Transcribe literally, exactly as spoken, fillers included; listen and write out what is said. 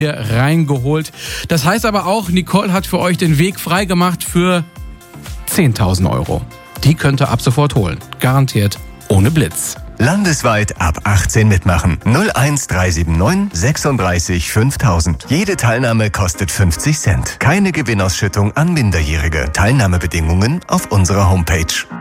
hier reingeholt. Das heißt aber auch, Nicole hat für euch den Weg freigemacht für zehntausend Euro. Die könnt ihr ab sofort holen. Garantiert ohne Blitz. Landesweit ab achtzehn mitmachen. null eins drei sieben neun sechsunddreißig fünftausend. Jede Teilnahme kostet fünfzig Cent. Keine Gewinnausschüttung an Minderjährige. Teilnahmebedingungen auf unserer Homepage.